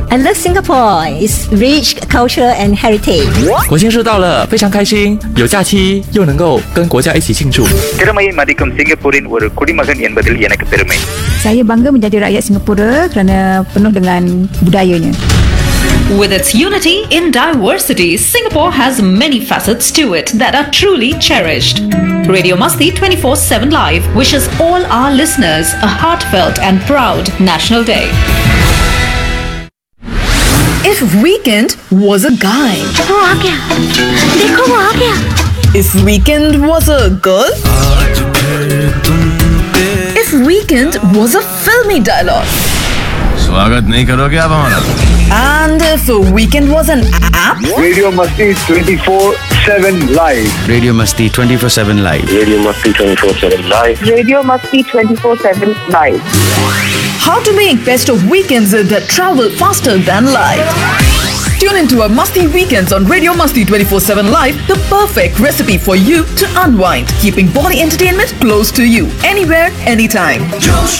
I love Singapore. It's rich culture and heritage. 国庆日到了，非常开心，有假期又能够跟国家一起庆祝。 திறமையை மதிக்கும் சிங்கப்பூரின் ஒரு குடிமகன் என்பதில் எனக்கு பெருமை. Saya bangga menjadi rakyat Singapura kerana penuh dengan budayanya. With its unity in diversity, Singapore has many facets to it that are truly cherished. Radio Masti 24/7 Live wishes all our listeners a heartfelt and proud National Day. If Weekend was a guy, if Weekend was a girl, if Weekend was a filmy dialogue, स्वागत नहीं करोगे आप हमारा? and if Weekend was an app, Radio Masti 24/7 Live. Radio मस्ती 24/7 live. Radio Masti 24/7 Live. Radio Masti 24/7 Live. how to make best of weekends that travel faster than light. Tune into our Masti Weekends on Radio Masti 24/7 Live, the perfect recipe for you to unwind, keeping body entertainment close to you, anywhere, anytime.